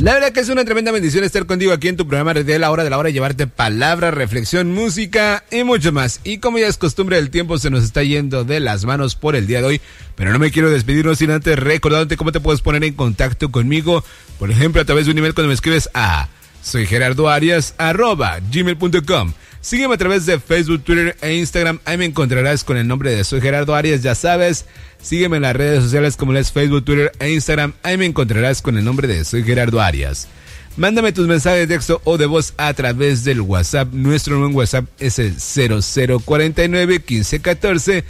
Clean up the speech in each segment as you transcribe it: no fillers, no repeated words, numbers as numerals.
La verdad que es una tremenda bendición estar contigo aquí en tu programa de la hora de llevarte palabra, reflexión, música y mucho más. Y como ya es costumbre, el tiempo se nos está yendo de las manos por el día de hoy, pero no me quiero despedirnos sin antes recordarte cómo te puedes poner en contacto conmigo. Por ejemplo, a través de un email cuando me escribes a soygerardoarias@gmail.com. Sígueme a través de Facebook, Twitter e Instagram. Ahí me encontrarás con el nombre de Soy Gerardo Arias, ya sabes. Sígueme en las redes sociales como es Facebook, Twitter e Instagram. Ahí me encontrarás con el nombre de Soy Gerardo Arias. Mándame tus mensajes de texto o de voz a través del WhatsApp. Nuestro nuevo WhatsApp es el 0049 1514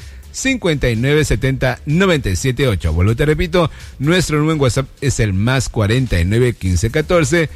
5970 978. Vuelvo, te repito, nuestro número en WhatsApp es el más 49 1514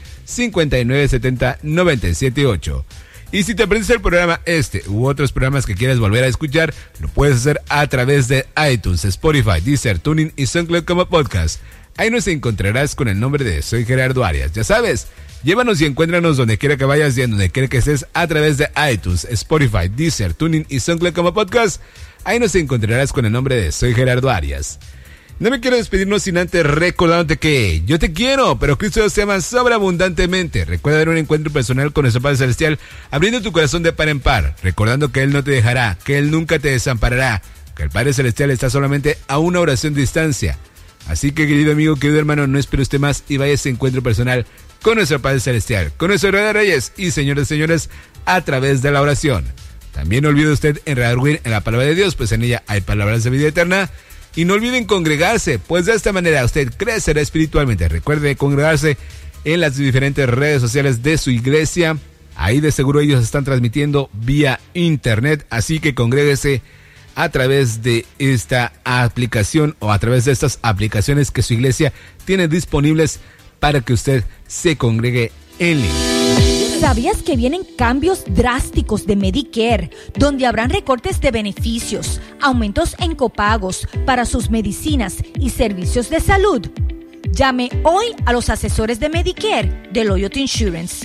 5970 978. Y si te aprendes el programa u otros programas que quieres volver a escuchar, lo puedes hacer a través de iTunes, Spotify, Deezer, TuneIn y SoundCloud como podcast. Ahí nos encontrarás con el nombre de Soy Gerardo Arias. Ya sabes, llévanos y encuéntranos donde quiera que vayas y en donde quiera que estés a través de iTunes, Spotify, Deezer, TuneIn y SoundCloud como podcast. Ahí nos encontrarás con el nombre de Soy Gerardo Arias. No me quiero despedirnos sin antes recordándote que yo te quiero, pero Cristo te ama sobreabundantemente. Recuerda dar un encuentro personal con nuestro Padre Celestial, abriendo tu corazón de par en par, recordando que Él no te dejará, que Él nunca te desamparará, que el Padre Celestial está solamente a una oración de distancia. Así que, querido amigo, querido hermano, no espere usted más y vaya a ese encuentro personal con nuestro Padre Celestial, con nuestro Rey de Reyes y Señor de Señores a través de la oración. También no olvide usted redarguir en la palabra de Dios, pues en ella hay palabras de vida eterna. Y no olviden congregarse, pues de esta manera usted crecerá espiritualmente. Recuerde congregarse en las diferentes redes sociales de su iglesia. Ahí de seguro ellos están transmitiendo vía internet, así que congréguese a través de esta aplicación o a través de estas aplicaciones que su iglesia tiene disponibles para que usted se congregue en línea. ¿Sabías que vienen cambios drásticos de Medicare, donde habrán recortes de beneficios, aumentos en copagos para sus medicinas y servicios de salud? Llame hoy a los asesores de Medicare de Loyalty Insurance,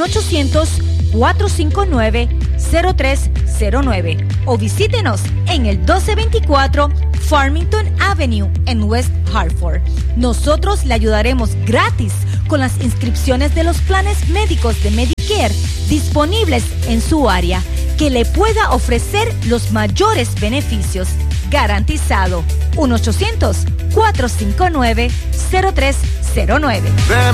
1-800-459-0309 o visítenos en el 1224 Farmington Avenue en West Hartford. Nosotros le ayudaremos gratis con las inscripciones de los planes médicos de Medicare disponibles en su área, que le pueda ofrecer los mayores beneficios. Garantizado. 1-800-459-0309.